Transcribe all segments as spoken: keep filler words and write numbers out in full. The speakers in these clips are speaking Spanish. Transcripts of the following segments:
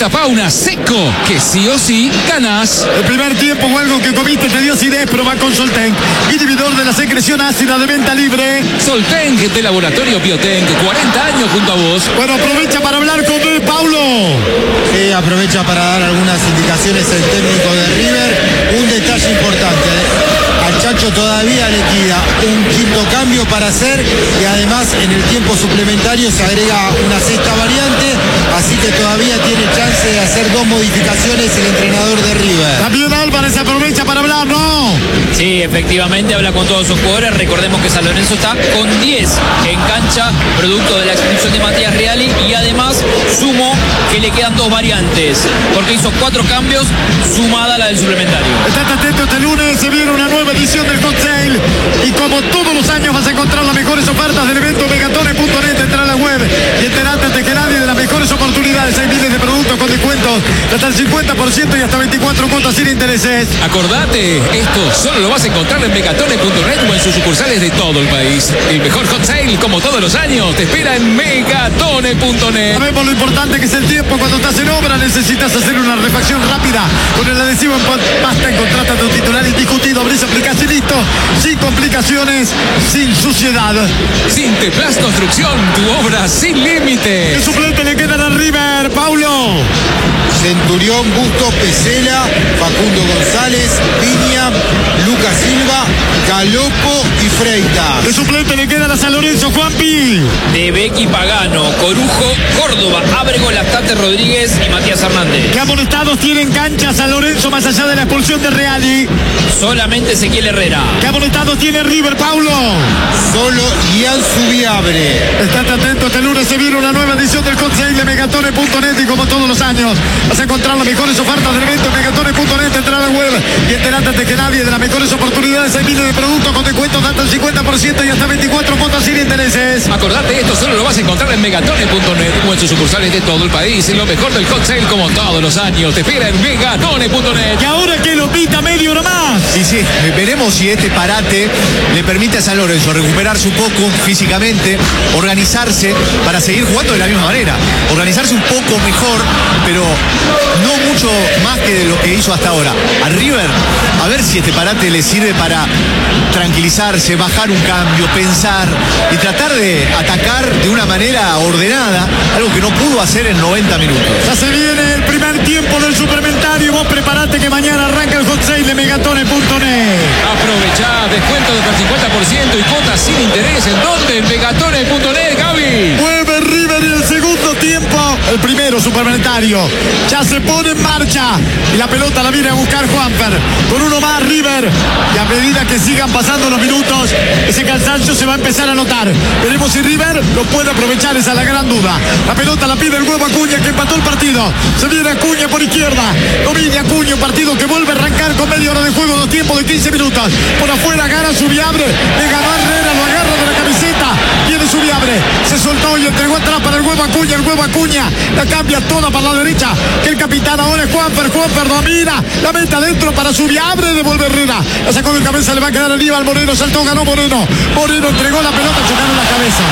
destapá una seco, que sí o sí ganás. El primer tiempo o algo que comiste te dio acidez, probá con Soltenc, inhibidor de la secreción ácida de venta libre. Soltenc de Laboratorio Biotenc, cuarenta años junto a vos. Bueno, aprovecha para hablar con él, Paulo. Sí, aprovecha para dar algunas indicaciones el técnico de River. Un detalle importante, ¿eh? Al Chacho todavía le queda un quinto cambio para hacer y además en el tiempo suplementario se agrega una sexta variante, así que todavía tiene chance de hacer dos modificaciones el entrenador de River. También Álvarez aprovecha para hablar, ¿no? Sí, efectivamente habla con todos sus jugadores. Recordemos que San Lorenzo está con diez en cancha, producto de la expulsión de Matías Reali, y además sumo que le quedan dos variantes, porque hizo cuatro cambios sumada a la del suplementario. Estate atento, este lunes se viene una nueva edición del Hot Sale y como todos los años vas a encontrar las mejores ofertas del evento Megatone punto net. Entra a la web y enterate antes que nadie de las mejores oportunidades. Hay miles de productos con descuentos de hasta el cincuenta por ciento y hasta veinticuatro cuotas sin intereses. Acordate, esto solo lo vas a encontrar en Megatone punto net o en sus sucursales de todo el país. El mejor Hot Sale, como todos los años, te espera en Megatone punto net. Sabemos lo importante que es el tiempo cuando estás en obra. Necesitas hacer una refacción rápida. Con el adhesivo en pasta encontrate a tu titular indiscutido. Abrís, aplicás y listo. Sin complicaciones, sin suciedad. Sinteplas Construcción, tu obra sin límite. ¿Qué suplente le quedan a River, Paulo? Centurión, Busto, Pesela, Facundo González, Piña, Lucas Silva, Galopo y Freitas. ¿Qué suplente le quedan a San Lorenzo, Juanpi? De Becky Pagano, Corujo, Córdoba, Ábrego, Lactate Rodríguez y Matías Hernández. ¿Qué amonestados tienen cancha San Lorenzo más allá de la expulsión de Reali? Solamente Ezequiel Herrera. ¿Qué amonestados tiene River, Paulo? Solo Ian Subiabre. Estate atento, este lunes se viene una nueva edición del Hot Sale de Megatone punto net y como todos los años vas a encontrar las mejores ofertas del evento en Megatone punto net. Entra a la web y enterate antes que nadie de las mejores oportunidades. Hay miles de productos con descuentos de hasta el cincuenta por ciento y hasta veinticuatro cuotas sin intereses. Acordate, esto solo lo vas a encontrar en Megatone punto net o en sus sucursales de todo el país. En lo mejor del Hot Sale, como todos los años, te espera en Megatone punto net. Y ahora que lo pita medio nomás. Y sí, veremos si este parate le permite a San Lorenzo recuperarse un poco físicamente, organizarse para seguir jugando de la misma manera, organizarse un poco mejor, pero no mucho más que de lo que hizo hasta ahora. A River, a ver si este parate le sirve para tranquilizarse, bajar un cambio, pensar y tratar de atacar de una manera ordenada, algo que no pudo hacer en noventa minutos. Ya se viene el primer tiempo del suplementario. Vos preparate que mañana arranca el Hot Sale de Megatone punto net. Aprovechá, descuento de hasta el cincuenta por ciento y cuotas sin interés. ¿En dónde? En Megatone punto net, Gaby. Mueve River en el segundo tiempo. El primero suplementario ya se pone en marcha y la pelota la viene a buscar Juanfer. Con uno más River. Y a medida que sigan pasando los minutos, ese cansancio se va a empezar a notar. Veremos si River lo puede aprovechar, esa es la gran duda. La pelota la pide el huevo Acuña, que empató el partido. Se viene Acuña por izquierda. Domina Acuña, un partido que vuelve a arrancar con media hora de juego, dos tiempos de quince minutos. Por afuera gana Subiabre. Le ganó a Herrera, lo agarra de la camiseta. Viene Subiabre. Se soltó y entregó atrás para el huevo Acuña. El huevo Acuña la cambia toda para la derecha. Que el capitán ahora es Juanfer. Juanfer domina. La mete adentro para Subiabre. Devuelve Herrera. La sacó de cabeza, le va a quedar Aníbal Moreno. Saltó, ganó Moreno. Moreno entregó la pelota. Chocaron las cabezas.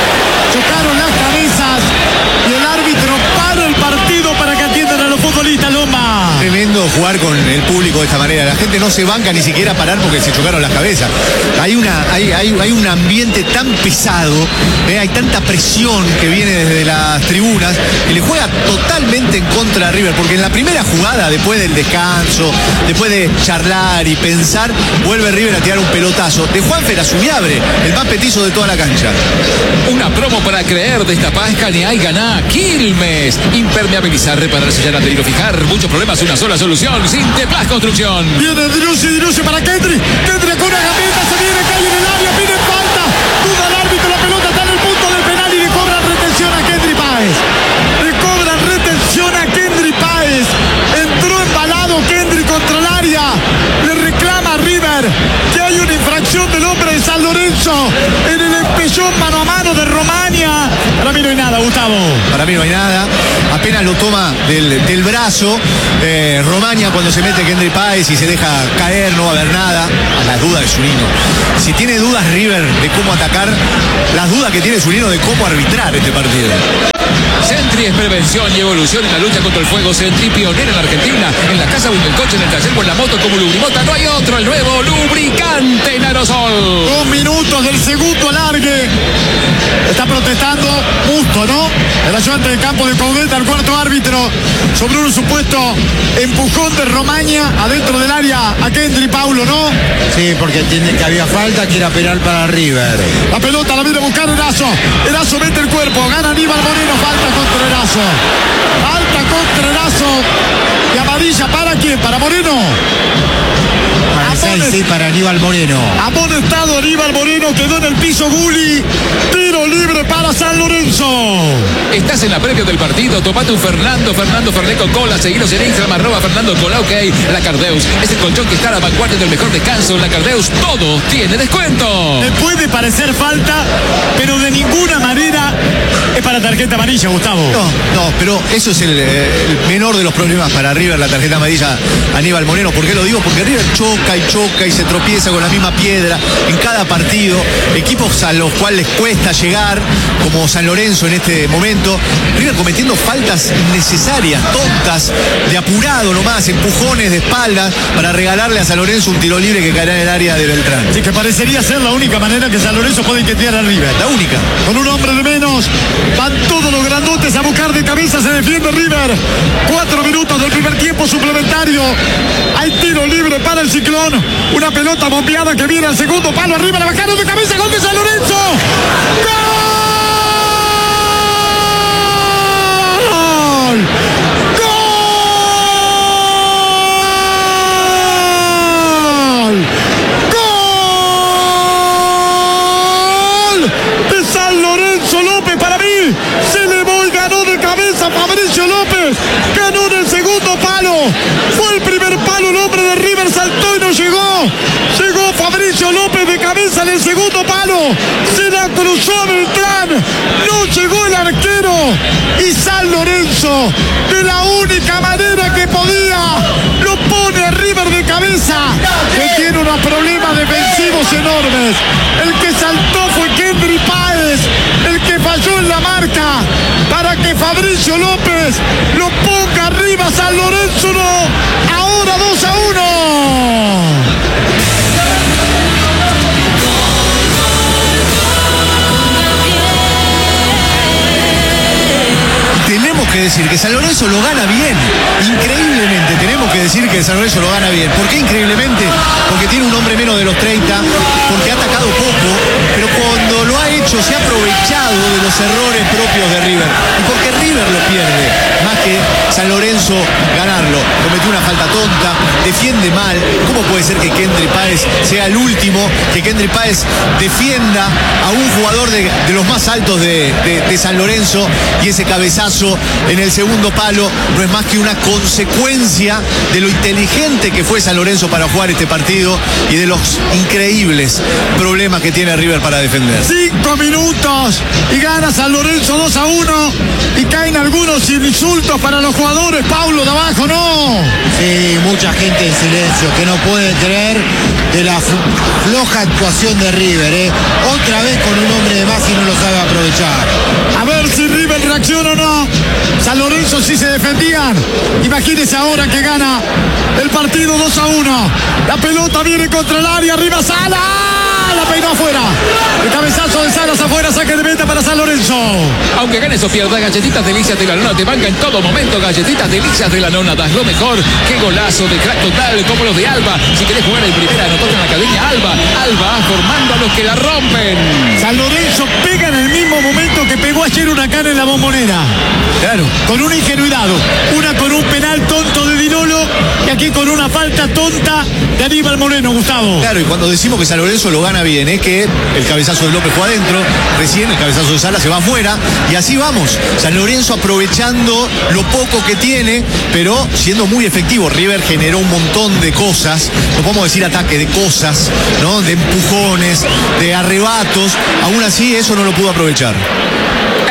Chocaron las cabezas. Y el árbitro para el partido para que atiendan a los futbolistas, Lomba. Tremendo jugar con el público de esta manera. La gente no se banca ni siquiera a parar porque se chocaron las cabezas. Hay una, hay, hay, hay un ambiente tan pesado, ¿eh? Hay tanta presión que viene desde las tribunas que le juega totalmente en contra a River, porque en la primera jugada, después del descanso, después de charlar y pensar, vuelve River a tirar un pelotazo de Juanfer a Subiabre, el más petizo de toda la cancha. Una promo para creer, destapá, escaneá y ganá. Quilmes. Impermeabilizar, reparar, sellar, adherir o fijar. Muchos problemas, una sola solución. Sinteplas Construcción. Viene Driussi, Driussi para Kendry. Kendry con una gambeta, se viene, cae en el área, pide falta. Duda el árbitro, la pelota está en el punto del penal y le cobran retención a Kendry Páez. Le cobran retención a Kendry Páez. Entró embalado Kendry contra el área. Le reclama a River que hay una infracción del hombre de San Lorenzo en el empellón mano a mano de Romagna. Para mí no hay nada, Gustavo. Para mí no hay nada. Apenas lo toma del, del brazo. Eh, Romagna cuando se mete Kendry Páez y se deja caer, no va a haber nada. A las dudas de Zunino. Si tiene dudas River de cómo atacar, las dudas que tiene Zunino de cómo arbitrar este partido. Centro Petri es prevención y evolución en la lucha contra el fuego. Sentry, pionera en la Argentina. En la casa o en el coche, en el taller o en la moto como Lubrimota. No hay otro, el nuevo lubricante en aerosol. Dos minutos del segundo alargue. Está protestando Musto, ¿no? El ayudante de campo de Pauleta, el cuarto árbitro, sobre un supuesto empujón de Romaña adentro del área a Kendry, Paulo, ¿no? Sí, porque entiende que había falta, quiere penal para River. La pelota la viene a buscar Erazo. Erazo mete el cuerpo, gana Aníbal Moreno, falta contra Erazo. Falta contra Erazo. Y amarilla, ¿para quién? ¿Para Moreno? Para sí, para Aníbal Moreno. Amonestado Aníbal Moreno, quedó en el piso Gulli. Tiro libre para San Lorenzo. Estás en la previa del partido, tomate un Fernando, Fernando Ferné con cola, seguiros en Instagram, arroba Fernando Cola, ok. La Cardeus es el colchón que está a la vanguardia del mejor descanso. La Cardeus, todo tiene descuento. Me puede parecer falta, pero de ninguna manera es para tarjeta amarilla, Gustavo. No, no, pero eso es el, el menor de los problemas para River, la tarjeta amarilla Aníbal Moreno. ¿Por qué lo digo? Porque River choca y choca y se tropieza con la misma piedra en cada partido. Equipos a los cuales les cuesta llegar, como San Lorenzo en este momento. River cometiendo faltas innecesarias, tontas, de apurado nomás, empujones de espaldas para regalarle a San Lorenzo un tiro libre que caerá en el área de Beltrán. Sí, que parecería ser la única manera que San Lorenzo puede inquietar a River. La única. Con un hombre de menos, van todos los grandotes a buscar de cabeza, se defiende River. Cuatro minutos del primer tiempo suplementario. Hay tiro libre para el Ciclón. Una pelota bombeada que viene al segundo palo, arriba, la bajaron de cabeza, gol de San Lorenzo. ¡Gol! ¡Gol! De San Lorenzo López, para mí. Se elevó y ganó de cabeza Fabricio López. Ganó en el segundo palo. Fue el primer palo, el hombre de River saltó y no llegó. Llegó Fabricio López de cabeza en el segundo palo. Se la cruzó a Beltrán. No llegó el arquero. Y San Lorenzo, de la única manera que podía, lo pone a River de cabeza, que tiene unos problemas defensivos enormes. El que saltó fue Kendry Páez, el que falló en la marca para que Fabricio López lo ponga arriba. San Lorenzo no. Ahora dos a uno. Tenemos que decir que San Lorenzo lo gana bien, increíblemente tenemos que decir que San Lorenzo lo gana bien. ¿Por qué increíblemente? Porque tiene un hombre menos de los treinta, porque ha atacado poco, pero cuando lo ha hecho se ha aprovechado de los errores propios de River, y porque River lo pierde, más que San Lorenzo ganarlo. Cometió una falta tonta, defiende mal. ¿Cómo puede ser que Kendry Páez sea el último, que Kendry Páez defienda a un jugador de, de los más altos de, de, de San Lorenzo, y ese cabezazo en el segundo palo no es más que una consecuencia de lo inteligente que fue San Lorenzo para jugar este partido y de los increíbles problemas que tiene River para defender? Cinco minutos y gana San Lorenzo dos a uno, y caen algunos insultos para los jugadores, Paulo, de abajo, ¿no? Sí, mucha gente en silencio que no puede creer de la floja actuación de River, ¿eh? Otra vez con un hombre de más y no lo sabe aprovechar. A ver si River reacciona o no. San Lorenzo sí se defendían. Imagínense ahora que gana el partido dos a uno. La pelota viene contra el área, arriba Sala. La peinó afuera. El cabezazo de Salas afuera, saque de meta para San Lorenzo. Aunque ganes o pierdas, Galletitas Delicias de la Nona te banca en todo momento. Galletitas Delicias de la Nona, das lo mejor. Qué golazo de crack total, como los de Alba. Si querés jugar en primera, anotate en la academia Alba. Alba, formando a los que la rompen. San Lorenzo pega en el mismo momento que pegó ayer Huracán en la Bombonera. Claro. Con una ingenuidad. Una con un penal tonto de Dinolo, y aquí con una falta tonta de Aníbal Moreno, Gustavo. Claro, y cuando decimos que San Lorenzo lo gana bien, es que el cabezazo de López fue adentro, recién el cabezazo de Sala se va afuera, y así vamos. San Lorenzo aprovechando lo poco que tiene, pero siendo muy efectivo. River generó un montón de cosas, no podemos decir ataque, de cosas, ¿no? De empujones, de arrebatos. Aún así, eso no lo pudo aprovechar.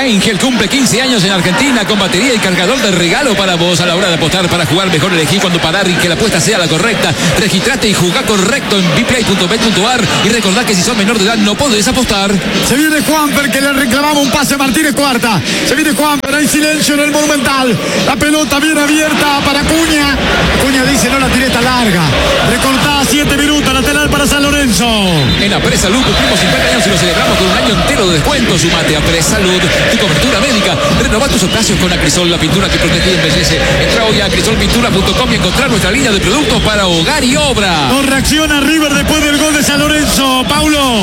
Angel cumple quince años en Argentina con batería y cargador de regalo para vos. A la hora de apostar para jugar mejor, elegí cuando parar y que la apuesta sea la correcta. Registrate y jugá correcto en biplay punto bet punto ar y recordá que si sos menor de edad no podés apostar. Se viene Juanfer, que le reclamaba un pase a Martínez Cuarta. Se viene Juanfer, hay silencio en el Monumental. La pelota viene abierta para Acuña. Acuña dice, no la tiré tan larga. Recortada siete minutos, lateral para San Lorenzo. En Apres Salud cumplimos cincuenta años y lo celebramos con un año entero de descuento. Sumate a Apres Salud, tu cobertura médica. Renová tus ocasios con Acrisol, la pintura que protege y embellece. Entra hoy a acrisol pintura punto com y encontrar nuestra línea de productos para hogar y obra. No reacciona River después del gol de San Lorenzo, Paulo.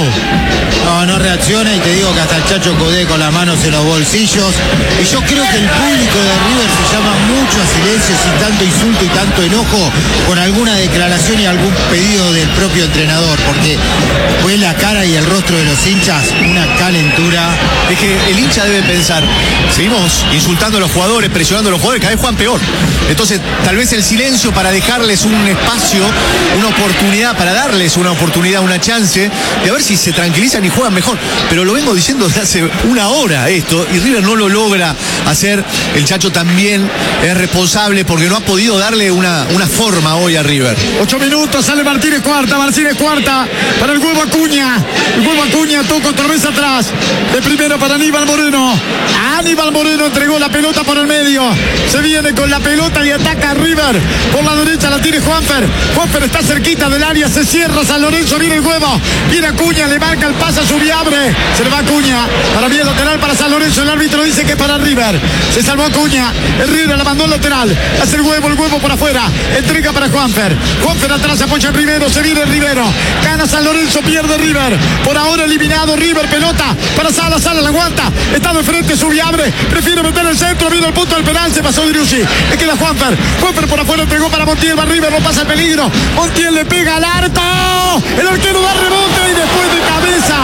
No, no reacciona y te digo que hasta el Chacho Codé con las manos en los bolsillos. Y yo creo que el público de River se llama mucho a silencio sin tanto insulto y tanto enojo con alguna declaración y algún pedido del propio entrenador, porque fue la cara y el rostro de los hinchas una calentura. Es que el hincha debe pensar, seguimos insultando a los jugadores, presionando a los jugadores, cada vez juegan peor. Entonces, tal vez el silencio para dejarles un espacio, una oportunidad, para darles una oportunidad, una chance, de a ver si se tranquilizan y juegan mejor. Pero lo vengo diciendo desde hace una hora esto, y River no lo logra hacer. El Chacho también es responsable porque no ha podido darle una, una forma hoy a River. Ocho minutos, sale Martínez Cuarta, Martínez Cuarta para el huevo Acuña. El huevo Acuña toca otra vez atrás. De primero para Aníbal Moreno. Aníbal Moreno entregó la pelota por el medio. Se viene con la pelota y ataca a River. Por la derecha la tiene Juanfer. Juanfer está cerquita del área, se cierra San Lorenzo, viene el huevo. Viene Acuña, le marca el pase a Subiabre. Se le va Acuña. Para mí el lateral para San Lorenzo. El árbitro dice que es para River. Se salvó Acuña. El River la mandó al lateral. Hace el huevo, el huevo por afuera. Entrega para Juanfer. Juanfer atrás, apoya primero. Se viene Rivero. Gana San Lorenzo, pierde River. Por ahora eliminado River. Pelota para Sala. Sala la aguanta. Está de frente, Subiabre. Prefiere meter el centro. Viene el punto del penal. Se pasó Driussi. Le queda Juanfer. Juanfer por afuera entregó para Montiel. Va River. No pasa el peligro. Montiel le pega al arco. El arquero da rebote y después de cabeza.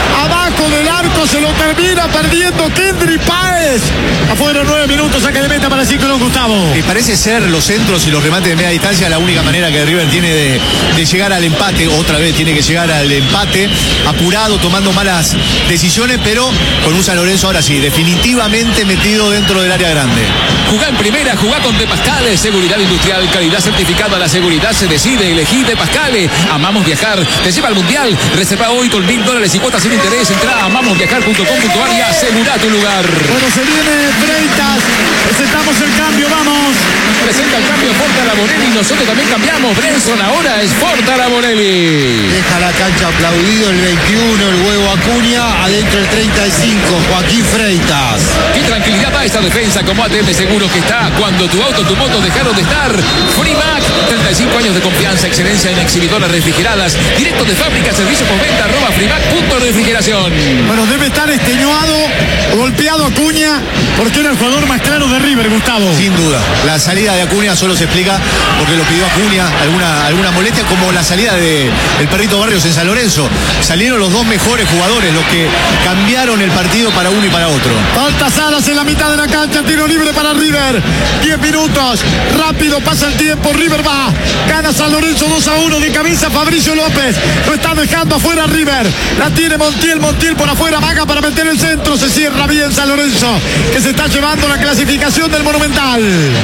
Abajo del arco se lo termina perdiendo Kendry Páez. Afuera nueve minutos. Saque de meta para el ciclo, Gustavo. Y parece ser los centros y los remates de media distancia la única manera que River tiene de, de llegar al empate. Otra vez tiene que llegar al empate. Apurado, tomando malas decisiones, pero con un San Lorenzo ahora sí, definitivamente metido dentro del área grande. Jugá en primera, jugá con De Pascale. Seguridad industrial, calidad certificada. La seguridad se decide. Elegí De Pascale. Amamos viajar. Te lleva al mundial. Reserva hoy con mil dólares y cuotas sin interés. Entra a amamos viajar punto com punto ar y asegura tu lugar. Bueno, se viene Freitas. Presentamos el cambio, vamos. Presenta el cambio Forta Laborelli. Nosotros también cambiamos. Brenson ahora es Forta Laborelli. Deja la cancha aplaudido el veintiuno, el huevo Acuña. Adentro el treinta y cinco, Joaquín Freitas. Qué tranquilidad da esta defensa como A T M Seguros que está cuando tu auto, tu moto dejaron de estar. Freemac, treinta y cinco años de confianza, excelencia en exhibidoras refrigeradas. Directo de fábrica, servicio postventa, arroba Freemac, punto refrigeración. Bueno, debe estar extenuado, golpeado Acuña, porque era el jugador más claro de River, Gustavo. Sin duda. La salida de Acuña solo se explica porque lo pidió Acuña, alguna, alguna molestia, como la salida de el Perrito Barrios en San Lorenzo. Salieron los dos mejores jugadores, los que cambiaron el partido para uno y para otro. Falta Salas en la mitad de la cancha, tiro libre para River. diez minutos, rápido pasa el tiempo, River va. Gana San Lorenzo dos a uno de cabeza Fabricio López. Lo está dejando afuera River. La tiene Montiel, Montiel por afuera, vaga para meter el centro. Se cierra bien San Lorenzo, que se está llevando la clasificación del Monumental.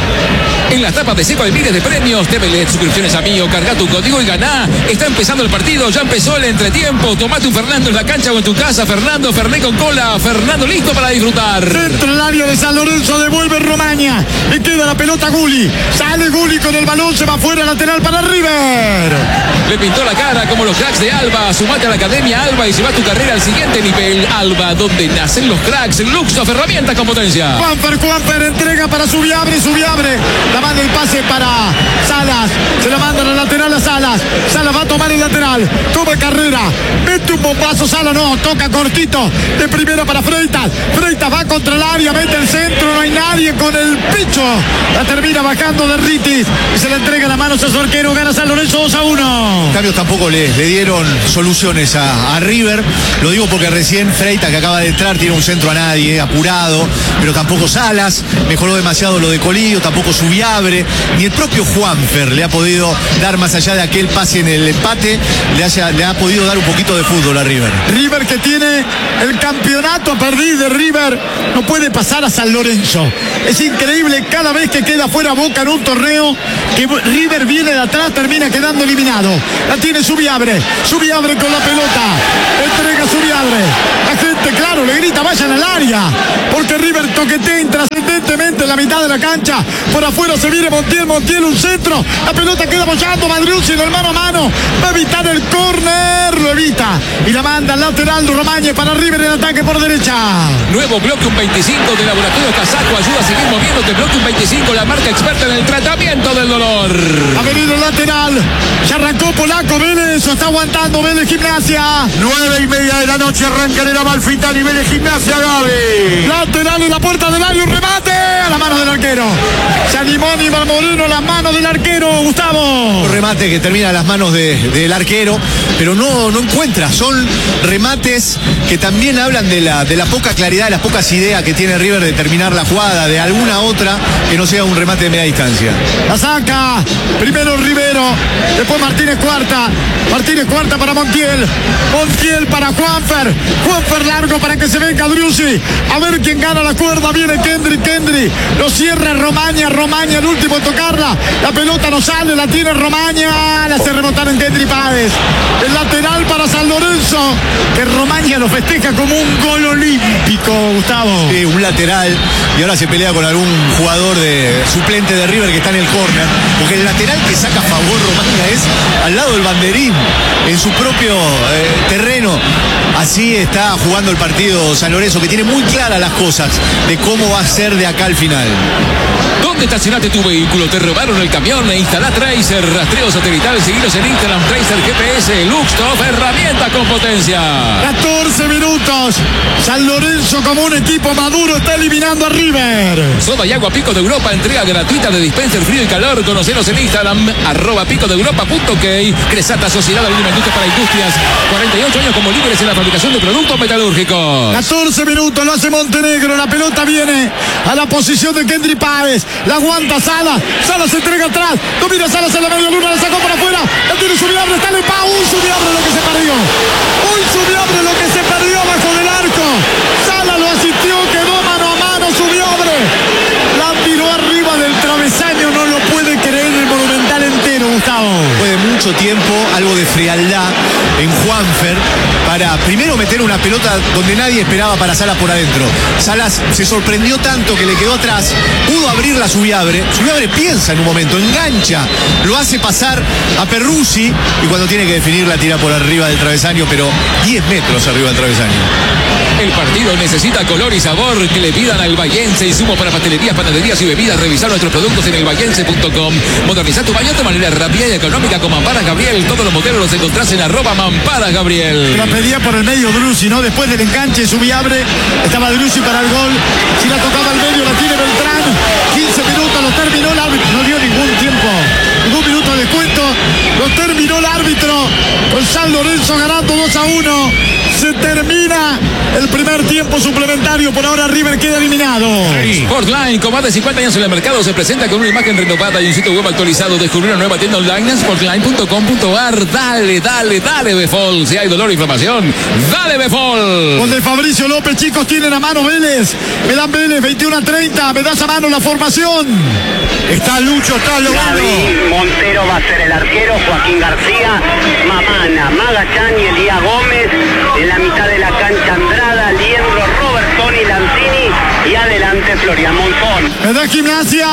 En las tapas de Seco hay miles de premios. T V L E D, suscripciones a Mío, carga tu código y ganá. Está empezando el partido, ya empezó el entretiempo. Tomate un Fernando en la cancha o en tu casa. Fernando, Ferné con cola. Fernando listo para disfrutar. Dentro del área de San Lorenzo, devuelve Romaña. Le queda la pelota a Gulli. Sale Gulli con el balón, se va afuera, lateral para River. Le pintó la cara como los cracks de Alba. Sumate a la Academia Alba y lleva tu carrera al siguiente nivel. Alba, donde nacen los cracks. Luxof, herramientas con potencia. Juanfer, Juanfer, entrega para Subiabre, Subiabre. La manda el pase para Salas. Se la manda a la lateral a Salas. Salas va a tomar el lateral. Toma carrera. Mete un bombazo, Salas no. Toca cortito. De primera para Freitas. Freitas va contra el área. Mete el centro. No hay nadie. serie con el pecho. La termina bajando de Ritis y se le entrega las manos a su arquero. Gana San Lorenzo dos a uno. Cambios tampoco le, le dieron soluciones a, a River. Lo digo porque recién Freita, que acaba de entrar, tiene un centro a nadie, apurado, pero tampoco Salas. Mejoró demasiado lo de Colillo, tampoco Subiabre. Ni el propio Juanfer le ha podido dar, más allá de aquel pase en el empate, le, haya, le ha podido dar un poquito de fútbol a River. River que tiene el campeonato a perder de River, no puede pasar a San Lorenzo. Es increíble, cada vez que queda fuera Boca en un torneo, que River viene de atrás, termina quedando eliminado. La tiene Subiabre, Subiabre con la pelota, entrega Subiabre. La gente, claro, le grita, vayan al área, porque River toquetea intrascendentemente en la mitad de la cancha. Por afuera se viene Montiel, Montiel un centro, la pelota queda bollando, Madriucci en el mano a mano, va a evitar el córner, lo evita y la manda al lateral Romagne para River en ataque por derecha. Nuevo Bloquium veinticinco de Laboratorio Casaco ayuda a seguir moviéndote. Bloquium veinticinco, la marca experta en el tratamiento del dolor. Ha venido el lateral, ya arrancó Polaco, Vélez, está aguantando Vélez Gimnasia. Nueve y media de la noche arranca en el Amalfitani, Vélez Gimnasia, Gabe. Lateral en la puerta del área, un remate a la mano del arquero. Se animó Aníbal Moreno, las manos del arquero, Gustavo. Un remate que termina en las manos de, del arquero, pero no, no encuentra. Son remates que también hablan de la, de la poca claridad, de las pocas ideas que tiene River de terminar la jugada, de alguna otra que no sea un remate de media distancia. La saca, primero Rivero, después Martínez Cuarta, Martínez Cuarta para Montiel, Montiel para Juanfer, Juanfer largo para que se venga Driussi, a ver quién gana la cuerda, viene Kendry, Kendry, lo cierra Romaña, Romaña el último en tocarla, la pelota no sale, la tiene Romaña, la hace rebotar en Kendry Páez, el lateral para San Lorenzo, que Romaña lo festeja como un gol olímpico, Gustavo. Sí, un lateral, y ahora se pelea con algún jugador de suplente de River que está en el córner, porque el lateral que saca a favor Romaña es al lado del banderín, en su propio eh, terreno. Así está jugando el partido San Lorenzo, que tiene muy claras las cosas de cómo va a ser de acá al final. ¿Dónde estacionaste tu vehículo? ¿Te robaron el camión? Instala Tracer, rastreo satelital, seguiros en Instagram, Tracer G P S, Luxtop, herramientas con potencia. catorce minutos, San Lorenzo como un equipo maduro está eliminando a River. Soda y agua Pico de Europa, entrega gratuita de dispenser frío y calor. Conoceros en Instagram, arroba pico de europa punto ok. Cresata, Sociedad Alimenticios para Industrias, cuarenta y ocho años como líderes en la fabricación de productos metalúrgicos. catorce minutos, lo hace Montenegro, la pelota viene a la posición de Kendry Páez, la aguanta Salas, Salas se entrega atrás, domina Salas en la media luna, la sacó para afuera, la tiene Subiabre, está en el pau, uy Subiabre lo que se perdió, uy Subiabre lo que se perdió bajo del arco, Salas lo asistió, quedó mano a mano Subiabre, la tiró arriba del travesaño, no lo puede creer el Monumental entero, Gustavo. Después de mucho tiempo, algo de frialdad en Juanfer para primero meter una pelota donde nadie esperaba para Salas por adentro. Salas se sorprendió tanto que le quedó atrás, pudo abrir la Subiabre, Subiabre piensa en un momento, engancha, lo hace pasar a Perruzzi y cuando tiene que definir la tira por arriba del travesaño, pero diez metros arriba del travesaño. El partido necesita color y sabor, que le pidan al Bayense. Insumos para pastelerías, panaderías y bebidas. Revisar nuestros productos en el bayense punto com. Modernizar tu baño de manera rápida y económica con Mamparas Gabriel. Todos los modelos los encontrás en arroba Mamparas Gabriel. La pedía por el medio Driussi, ¿no? Después del enganche Subiabre, estaba Driussi para el gol. Si la tocaba al medio, la tiene Beltrán. quince minutos, lo terminó el árbitro. No dio ningún tiempo, ningún minuto de descuento. Lo terminó el árbitro. Con San Lorenzo ganando dos a uno. Se termina el primer tiempo suplementario. Por ahora River queda eliminado. Sportline, con más de cincuenta años en el mercado, se presenta con una imagen renovada y un sitio web actualizado. Descubrir una nueva tienda online en sportline punto com punto ar. Dale, dale, dale, Befol. Si hay dolor o inflamación, dale, Befol. Con de Fabricio López, chicos, tienen a mano Vélez. Me dan Vélez, veintiuno a treinta. Me das a mano la formación. Está Lucho, está Lobano. Montero va a ser el arquero, Joaquín García, Mamana, Magachán y Elías Gómez. En la mitad de la cancha Andrada, Liendro, Robertoni, Lanzini y adelante Florian Monzón. Me da Gimnasia.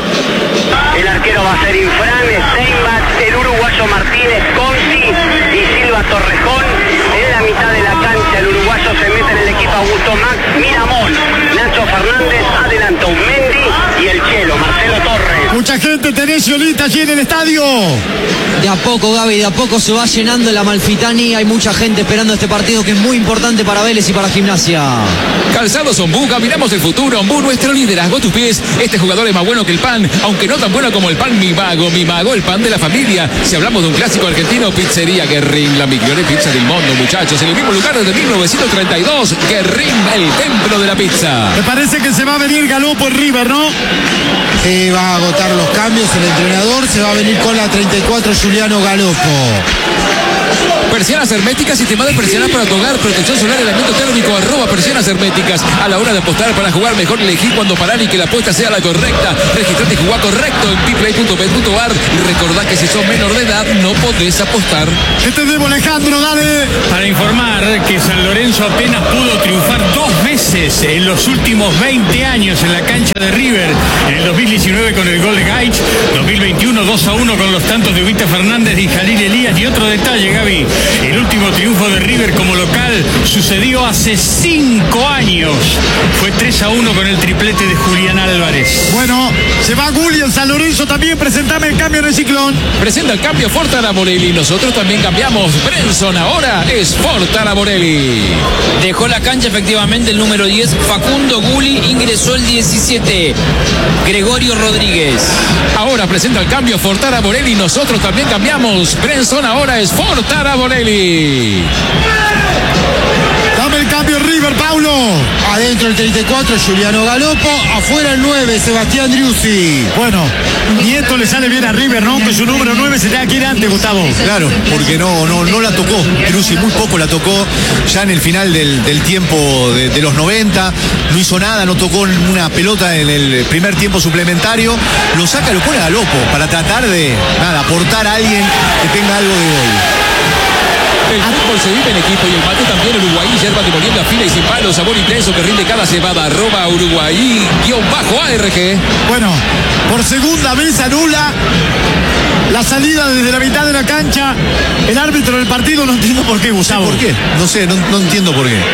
El arquero va a ser Infran, Steinbach, el uruguayo Martínez, Conti y Silva Torrejón. En la mitad de la cancha el uruguayo se mete en el equipo Augusto Max Miramón, Nacho Fernández, adelanta un Mendy y el Chelo, Marcelo Torres. mucha gente, tenés Olita allí en el estadio. De a poco, Gaby, de a poco se va llenando el Amalfitani. Hay mucha gente esperando este partido que es muy importante para Vélez y para Gimnasia. Calzados Ombú, caminamos el futuro. Ombú, nuestro liderazgo a tus pies. Este jugador es más bueno que el pan, aunque no tan bueno como el pan Mi Mago. Mi Mago, el pan de la familia. Si hablamos de un clásico argentino, Pizzería Guerrín, la migliore pizza del mundo, muchachos. En el mismo lugar desde mil novecientos treinta y dos. Guerrín, el templo de la pizza. Me parece que se va a venir Galopo en River, ¿no? Eh, va a agotar los cambios el entrenador, se va a venir con la treinta y cuatro Juliano Galopo. Persianas herméticas, sistema de persianas para tu hogar, protección solar, aislamiento térmico, arroba persianas herméticas. A la hora de apostar para jugar mejor, elegir cuando parar y que la apuesta sea la correcta. Registrate y jugá correcto en piplay punto bet punto ar y recordá que si sos menor de edad no podés apostar. ¿Qué te debo, Alejandro? Dale. Para informar que San Lorenzo apenas pudo triunfar dos veces en los últimos veinte años en la cancha de River. En el dos mil diecinueve con el gol de Gaich, dos mil veintiuno dos a uno con los tantos de Ubita Fernández y Jalil Elías. Y otro detalle, Gaby, el último triunfo de River como local sucedió hace cinco años. Fue tres a uno con el triplete de Julián Álvarez. Bueno, se va Gulli en San Lorenzo también. Presentame el cambio en el Ciclón. Presenta el cambio Fortana Morelli. Nosotros también cambiamos. Brenson ahora es Fortana Morelli. Dejó la cancha efectivamente el número diez, Facundo Gulli, ingresó el diecisiete, Gregorio Rodríguez. Ahora presenta el cambio Fortana Morelli. Nosotros también cambiamos. Brenson ahora es Fortana Morelli. Dame el cambio River, Paulo. Adentro el treinta y cuatro, Juliano Galopo. Afuera el nueve, Sebastián Driussi. Bueno, Nieto le sale bien a River, ¿no? Que su número nueve se tenga que ir antes, Gustavo. Claro, porque no, no, no la tocó. Driussi muy poco la tocó ya en el final del, del tiempo de, de los noventa. No hizo nada, no tocó una pelota en el primer tiempo suplementario. Lo saca, lo pone a Galopo para tratar de, nada, aportar a alguien que tenga algo de gol. El fútbol se vive en equipo y el mate también. Uruguay, yerba de molienda fina y sin palo, sabor intenso que rinde cada cebada. Arroba Uruguay, guión bajo A R G. Bueno, por segunda vez anula la salida desde la mitad de la cancha el árbitro del partido. No entiendo por qué, Gustavo. ¿Por qué? No sé, no, no entiendo por qué.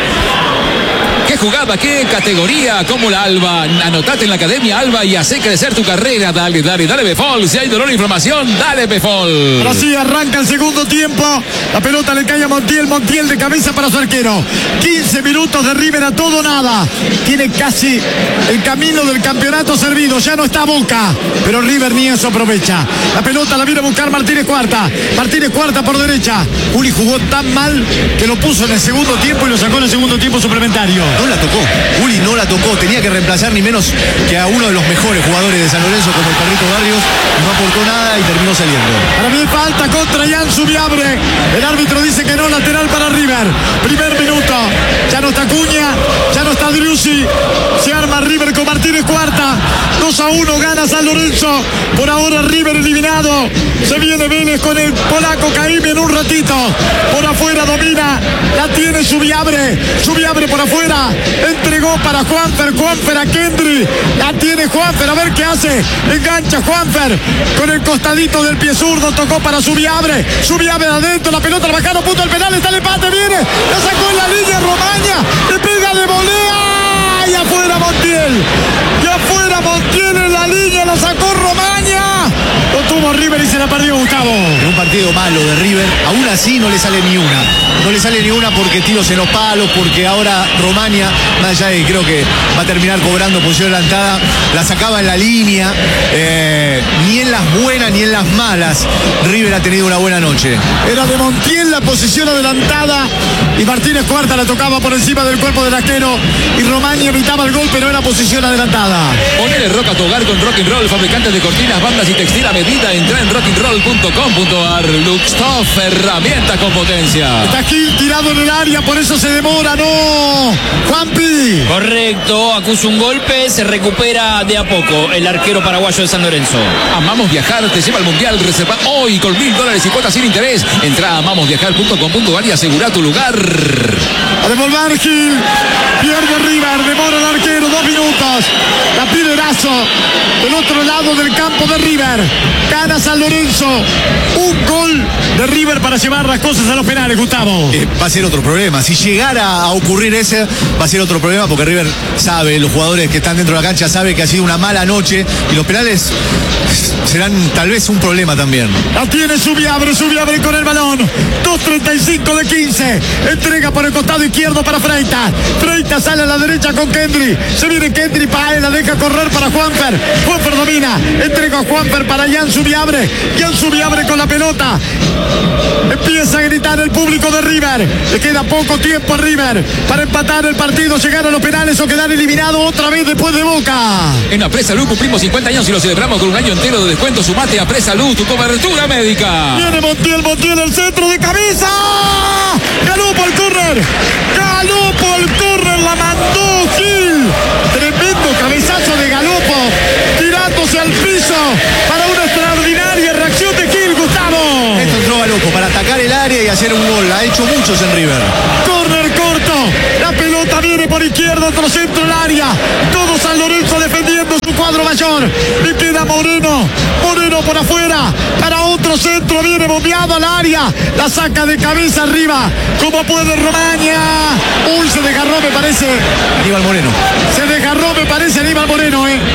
¿Qué jugada? ¿Qué categoría? Como la Alba. Anotate en la Academia Alba y hace crecer tu carrera. Dale, dale, dale Befol. Si hay dolor e inflamación, dale Befol. Ahora sí, arranca el segundo tiempo. La pelota le cae a Montiel. Montiel de cabeza para su arquero. quince minutos de River a todo nada. Tiene casi el camino del campeonato servido. Ya no está Boca, pero River ni eso aprovecha. La pelota la viene a buscar Martínez Cuarta. Martínez Cuarta por derecha. Juli jugó tan mal que lo puso en el segundo tiempo y lo sacó en el segundo tiempo suplementario. No la tocó, Juli no la tocó, tenía que reemplazar ni menos que a uno de los mejores jugadores de San Lorenzo como el Perrito Barrios, no aportó nada y terminó saliendo. Para mí falta contra Jan Subiabre, el árbitro dice que no, lateral para River. Primer minuto, ya no está Cuña, ya no está Driussi, se arma River con Martínez Cuarta, dos a uno gana San Lorenzo, por ahora River eliminado, se viene Vélez con el polaco Caime en un ratito, por afuera domina, la tiene Subiabre, Subiabre por afuera, entregó para Juanfer, Juanfer a Kendry, la tiene Juanfer, a ver qué hace, engancha Juanfer con el costadito del pie zurdo, tocó para Subiabre, Subiabre adentro, la pelota la bajaron, punto al penal, está el empate, viene, la sacó en la línea Romaña, le pega de volea, y afuera Montiel, y afuera Montiel en la línea, la sacó Romaña, lo tuvo River y se la perdió Gustavo. En un partido malo de River, aún así no le sale ni una, no le sale ni una porque tiros en los palos, porque ahora Romaña, más allá de que creo que va a terminar cobrando posición adelantada, la sacaba en la línea, eh, ni en las buenas ni en las malas, River ha tenido una buena noche. Era de Montiel la posición adelantada y Martínez Cuarta la tocaba por encima del cuerpo del arquero y Romaña evitaba el gol, pero era posición adelantada. Ponele rock a tu hogar con Rock and Roll, fabricantes de cortinas, bandas y textil a medida. Entra en rock and roll punto com punto ar. Luxtoff, herramientas con potencia. Está Gil tirado en el área, por eso se demora, no. Juanpi. Correcto, acusa un golpe, se recupera de a poco el arquero paraguayo de San Lorenzo. Amamos Viajar, te lleva al Mundial, reserva hoy con mil dólares y cuotas sin interés. Entra a amamos viajar punto com punto ar y asegura tu lugar. A devolver Gil, pierde River, demora el arquero, dos minutos. La pide Erazo, del otro lado lado del campo de River. Gana San Lorenzo. Un gol de River para llevar las cosas a los penales, Gustavo. Eh, va a ser otro problema. Si llegara a ocurrir ese, va a ser otro problema porque River sabe, los jugadores que están dentro de la cancha saben que ha sido una mala noche y los penales serán tal vez un problema también. La tiene Subiabre, Subiabre con el balón. dos treinta y cinco de quince. Entrega por el costado izquierdo para Freitas. Freitas sale a la derecha con Kendry. Se viene Kendry para él, la deja correr para Juanfer. Juanfer domina. Entrega a Juanfer para Jan Subiabre. Jan Subiabre con la pelota. Empieza a gritar el público de River. Le queda poco tiempo a River para empatar el partido, llegar a los penales o quedar eliminado otra vez después de Boca. En Apresa Luz cumplimos cincuenta años y lo celebramos con un año entero de descuento. Sumate a Apresa Luz, tu cobertura médica. Viene Montiel, Montiel, el centro de cabeza. Galopo al córner. Galopo al córner, la mandó Gil. Tremendo cabezazo de Galopo, tirándose al piso para una extraordinaria reacción de Gil, Gustavo. Esto entró Galopo para atacar el área y hacer un gol. Ha hecho muchos en River. Córner corto. La pelota viene por izquierda, otro centro al área. Todo San Lorenzo defendiendo su cuadro mayor. Le queda Moreno. Moreno por afuera. Para otro centro. Viene bombeado al área. La saca de cabeza arriba. Como puede Romaña. Uy, se desgarró, me parece. Aníbal Moreno. Se desgarró, me parece, Aníbal Moreno, ¿eh?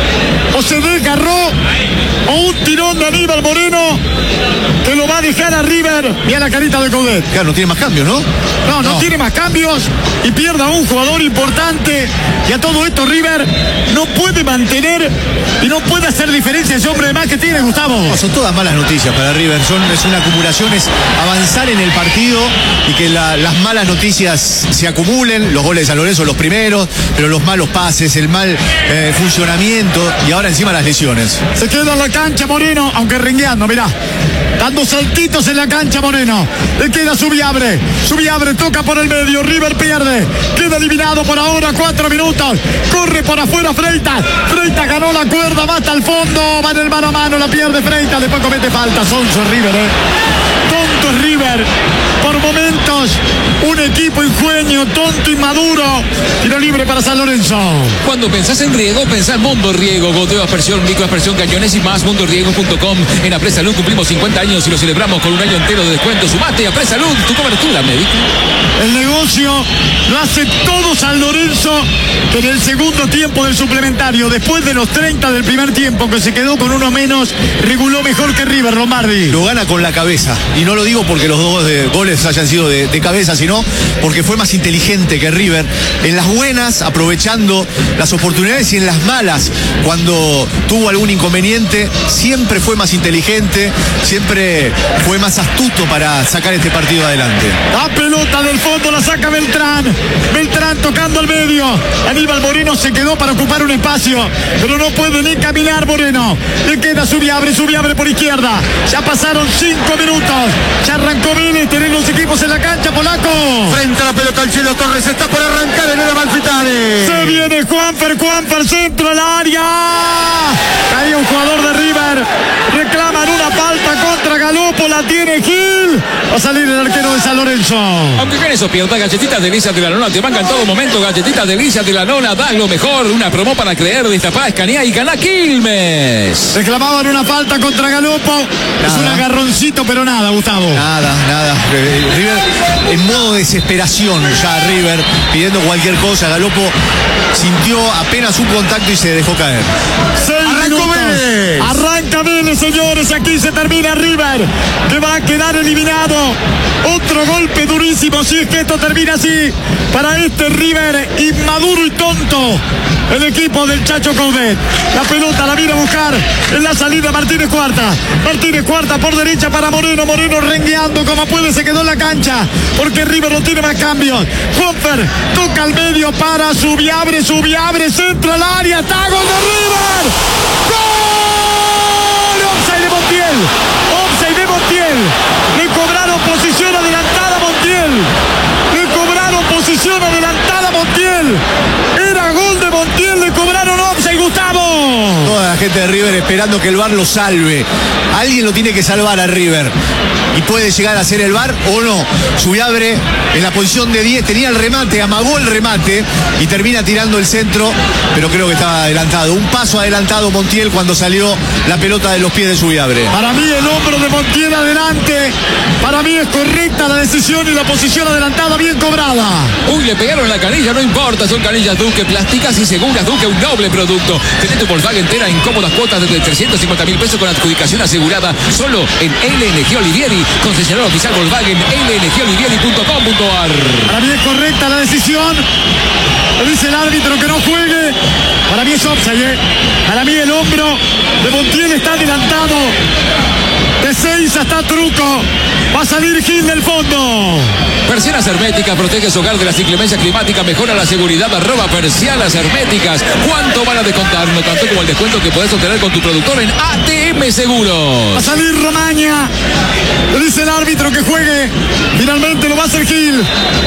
O se desgarró. O un tirón de Aníbal Moreno que lo va a dejar a River. Mira la carita de Coudet. Claro, no tiene más cambios, ¿no? No, no, no tiene más cambios y pierde a un jugador importante. Y a todo esto River no puede mantener y no puede hacer diferencia ese hombre de más que tiene, Gustavo. No, son todas malas noticias para River. Son, es una acumulación, es avanzar en el partido y que la, las malas noticias se acumulen. Los goles de San Lorenzo los primeros, pero los malos pases, el mal eh, funcionamiento y ahora encima las lesiones. Se queda en la cancha Moreno, aunque rengueando, mirá. Dando saltitos en la cancha Moreno. Le queda Subiabre. Subiabre toca por el medio. River pierde. Queda eliminado por ahora. Cuatro minutos. Corre por afuera Freitas. Freitas ganó la cuerda. Va hasta el fondo. Va en el mano a mano. La pierde Freitas. Después comete falta. Sonso River, eh. Tonto es River. Por momentos. Un equipo ingenio. Tonto y maduro. Tiro libre para San Lorenzo. Cuando pensás en riego, pensás Mundo Riego. Goteo, aspersión, microaspersión, cañones y más. mundo riego punto com. En Apresa Luz cumplimos cincuenta años y lo celebramos con un año entero de descuento. Sumate a Apresa Luz, tu cobertura médica. El negocio lo hace todo San Lorenzo, que en el segundo tiempo del suplementario, después de los treinta del primer tiempo, que se quedó con uno menos, reguló mejor que River, Lombardi. Lo gana con la cabeza. Y no lo digo porque los dos de goles hayan sido de, de cabeza, sino porque fue más inteligente que River. En las buenas, aprovechando las oportunidades, y en las malas, cuando tuvo algún inconveniente, siempre fue más inteligente, siempre fue más astuto para sacar este partido adelante. La pelota del fondo la saca Beltrán. Beltrán tocando al medio. Aníbal Moreno se quedó para ocupar un espacio, pero no puede ni caminar Moreno. Le queda Subiabre, Subiabre por izquierda. Ya pasaron cinco minutos. Ya arrancó Vélez, tienen los equipos en la cancha, polaco. Frente a la pelota el Chelo Torres, está por arrancar en el Amalfitani. Se viene Juanfer, Juanfer, centro al área. Caía un jugador de River. Reclaman una falta contra Galopo, la tiene Gil. Va a salir el arquero de San Lorenzo. Aunque ganes o pierdas, galletitas delicias de la nona te bancan en todo momento. Galletitas delicias de la nona, das lo mejor. Una promo para creer, destapá, escaneá y ganá Quilmes. Reclamaban una falta contra Galopo. Nada. Es un agarroncito, pero nada, Gustavo. Nada, nada. Eh, River en modo desesperación ya River, pidiendo cualquier cosa. Galopo sintió apenas un contacto y se dejó caer. Arrancó Vélez. Arranca Vélez, señores. Aquí se termina River, que va a quedar eliminado. Otro golpe durísimo, si es que esto termina así, para este River inmaduro y tonto. El equipo del Chacho Coudet. La pelota la viene a buscar en la salida Martínez Cuarta. Martínez Cuarta por derecha para Moreno. Moreno rengueando como puede, se quedó en la cancha porque River no tiene más cambios. Juanfer toca al medio para Subiabre. Subiabre, centro al área. Está gol de River. ¡Gol! Offside de Montiel. Offside de Montiel. Le cobraron posición adelantada a Montiel. Le cobraron posición adelantada a Montiel. Era gol de Montiel. Le cobraron offside, Gustavo. Toda la gente de River esperando que el V A R lo salve Alguien lo tiene que salvar a River. Y puede llegar a ser el V A R o no. Subiabre en la posición de diez, tenía el remate, amagó el remate y termina tirando el centro, pero creo que estaba adelantado. Un paso adelantado Montiel cuando salió la pelota de los pies de Subiabre. Para mí el hombro de Montiel adelante. Para mí es correcta la decisión y la posición adelantada bien cobrada. Uy, le pegaron la canilla, no importa, son canillas Duque, plásticas y seguras Duque, un noble producto. Tenés tu Volkswagen entera en cómodas cuotas desde trescientos cincuenta mil pesos con adjudicación asegurada solo en L N G Olivieri, concesionario oficial Volkswagen, L N G olivieri punto com punto a r. Para mí es correcta la decisión. Le dice el árbitro que no juegue. Para mí es offside, ¿eh? Para mí el hombro de Montiel está adelantado. De seis hasta truco. Va a salir Gil del fondo. Persianas herméticas, protege su hogar de la inclemencia climática, mejora la seguridad, arroba persianas herméticas. ¿Cuánto van a descontar? No tanto como el descuento que podés obtener con tu productor en A T M Seguros. Va a salir Romaña. Le dice el árbitro que juegue. Finalmente lo va a hacer Gil.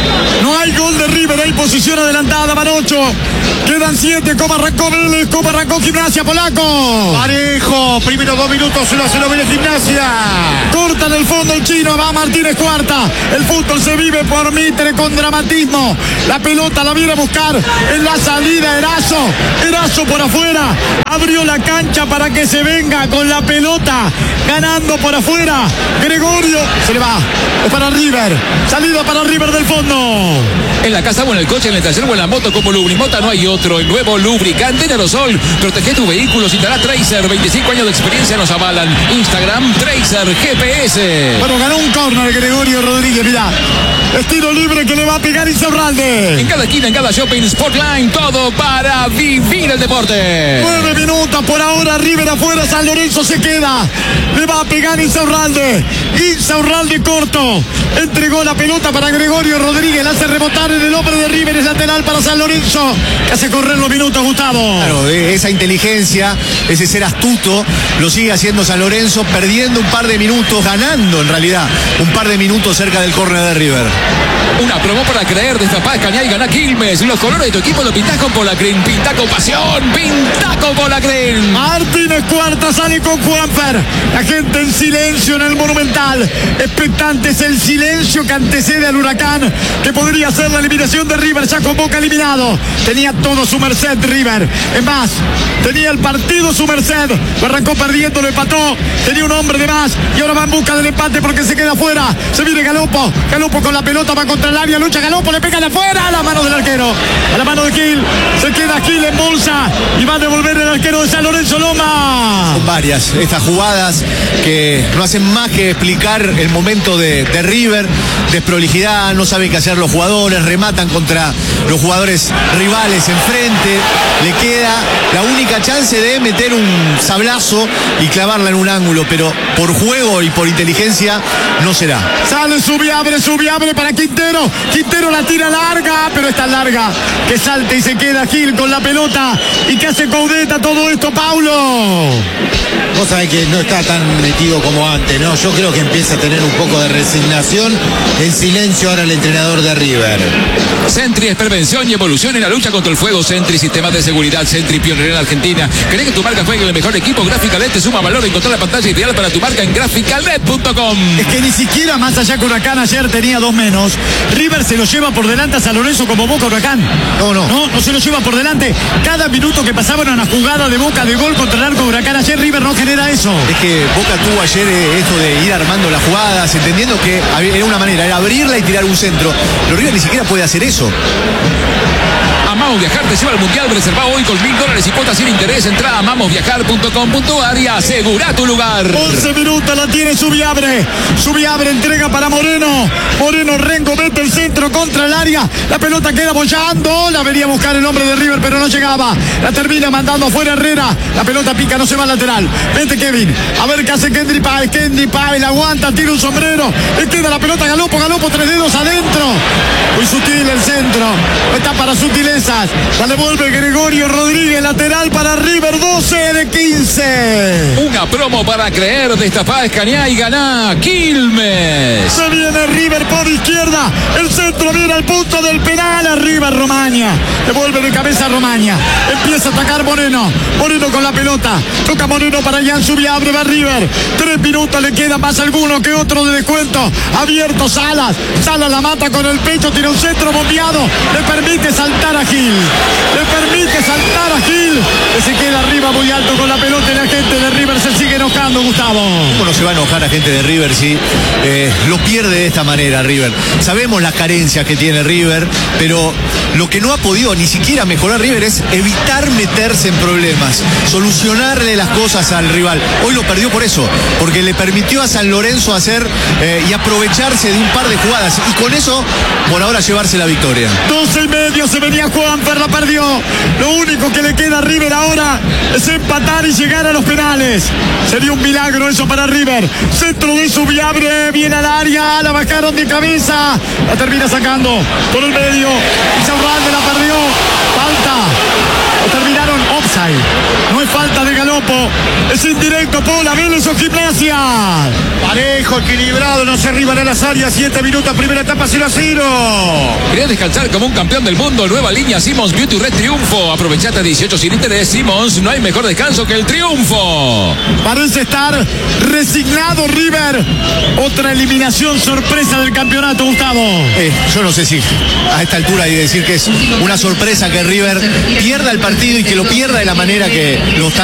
No hay gol de River, hay posición adelantada, van ocho. Quedan siete, como arrancó Vélez, como arrancó Gimnasia, Polaco. Parejo, primero dos minutos, uno a cero Vélez Gimnasia. Corta en el fondo el chino, va Martínez cuarta. El fútbol se vive por Mitre con dramatismo. La pelota la viene a buscar en la salida Erazo. Erazo por afuera. Abrió la cancha para que se venga con la pelota. Ganando por afuera. Gregorio se le va. Es para River. Salida para River del fondo. En la casa o en el coche, en el taller o en la moto, como Lubrimota no hay otro. El nuevo lubricante de aerosol. Protege tu vehículo, instala Tracer. veinticinco años de experiencia nos avalan. Instagram, Tracer G P S. Bueno, ganó un córner Gregorio Rodríguez, mirá. Estilo libre que le va a pegar Insaurralde. En cada esquina, en cada shopping, Sportline, todo para vivir el deporte. Nueve minutos por ahora, River afuera, San Lorenzo se queda. Le va a pegar Insaurralde. Insaurralde corto. Entregó la pelota para Gregorio Rodríguez. La hace rebotar en el hombre de River. Es lateral para San Lorenzo. Que hace correr los minutos, Gustavo. Claro, esa inteligencia, ese ser astuto, lo sigue haciendo San Lorenzo, perdiendo un par de minutos, ganando en realidad un par de minutos cerca del córner de River. Una promo para creer, destapá, escaneá y ganá Quilmes. Los colores de tu equipo lo pintás con Polacren. Pintá con pasión, pintá con Polacren. Martínez cuarta, sale con Juanfer. La gente en silencio en el Monumental. Expectante es el silencio que antecede al Huracán, que podría ser la eliminación de River. Ya con Boca eliminado. Tenía todo su merced River. Es más, tenía el partido su merced. Lo arrancó perdiendo, lo empató. Tenía un hombre de más y ahora va en busca del empate porque se queda afuera. Se viene Galopo. Galopo con la pelota, va contra el área, lucha Galopo, le pega de afuera a la mano del arquero. A la mano de Gil. Se queda Gil en bolsa y va a devolver el arquero de San Lorenzo Loma. Son varias estas jugadas que no hacen más que explicar el momento de, de River. Desprolijidad, no saben qué hacer los jugadores, rematan contra los jugadores rivales enfrente. Le queda la única chance de meter un sablazo y clavarla en un ángulo, pero por juego y por inteligencia no será. Sale Subiabre, Subiabre para Quintero. Quintero la tira larga, pero es tan larga que salta y se queda Gil con la pelota. ¿Y que hace Caudeta todo esto, Paulo? Vos sabés que no está tan metido como antes, ¿no? Yo creo que empieza a tener un poco de resignación. En silencio ahora el entrenador de River. Sentry es prevención y evolución en la lucha contra el fuego. Sentry, sistemas de seguridad. Sentry, pionero en Argentina. ¿Querés que tu marca juegue en el mejor equipo? Graficaled te suma valor. Encontrar la pantalla ideal para tu marca en graficaled punto com. Es que ni siquiera, más allá que Huracán ayer tenía dos menos, River se lo lleva por delante a San Lorenzo como Boca Huracán. No, no. No, no se lo lleva por delante. Cada minuto que pasaba era una jugada de Boca de gol contra el arco de Huracán. Ayer River no genera eso. Es que Boca tuvo ayer eh, esto de ir armando las jugadas, entendiendo que era una manera, era abrirla y tirar un centro. Pero River ni siquiera puede hacer eso. Amamos Viajar te lleva al Mundial. Reserva hoy con mil dólares y cuotas sin interés. Entra a amamos viajar punto com punto a r y asegura tu lugar. once minutos la tiene Subiabre. Subiabre entrega para Moreno. Moreno Rengo mete el centro contra el área. La pelota queda bollando. La venía a buscar el hombre de River, pero no llegaba. La termina mandando afuera Herrera. La pelota pica, no se va al lateral. Vete Kevin. A ver qué hace Kendry Páez. Kendry Páez la aguanta, tira un sombrero. Le queda la pelota a Galopo. Galopo, tres dedos adentro. Muy sutil el centro. Está para sutileza. Salas. La devuelve Gregorio Rodríguez, lateral para River, doce de quince. Una promo para creer, destapá, escaneá y ganá. Quilmes. Se viene River por izquierda. El centro viene al punto del penal. Arriba Romaña. Devuelve de cabeza a Romaña. Empieza a atacar Moreno. Moreno con la pelota. Toca Moreno para Jan Subiabre. Va River. Tres minutos le queda, más alguno que otro de descuento. Abierto Salas. Salas la mata con el pecho. Tiene un centro bombeado. Le permite saltar a Gil. Le permite saltar a Gil. Que se queda arriba muy alto con la pelota. Y la gente de River se sigue enojando, Gustavo. ¿Cómo no se va a enojar a gente de River si eh, lo pierde de esta manera River? Sabemos las carencias que tiene River, pero lo que no ha podido ni siquiera mejorar River es evitar meterse en problemas, solucionarle las cosas al rival. Hoy lo perdió por eso, porque le permitió a San Lorenzo hacer eh, y aprovecharse de un par de jugadas, y con eso, por ahora, llevarse la victoria. doce y medio se venía Juanfer, la perdió. Lo único que le queda a River ahora es empatar y llegar a los penales. Sería un milagro eso para River. Centro de Subiabre, viene al área, la bajaron de cabeza, la termina sacando por el medio. Insaurralde la perdió. Falta. Lo terminaron offside. No es falta de Galopo. Es indirecto. Paula Vélez o Gimnasia. Parejo, equilibrado, no se arriban a las áreas. siete minutos, primera etapa, cero a cero. ¿Querés descansar como un campeón del mundo? Nueva línea Simmons Beauty Red Triunfo. Aprovechate dieciocho sin interés. Simmons, no hay mejor descanso que el triunfo. Parece estar resignado River. Otra eliminación sorpresa del campeonato, Gustavo. Eh, yo no sé si a esta altura hay que decir que es una sorpresa que River pierda el partido y que lo pierda de la manera que lo está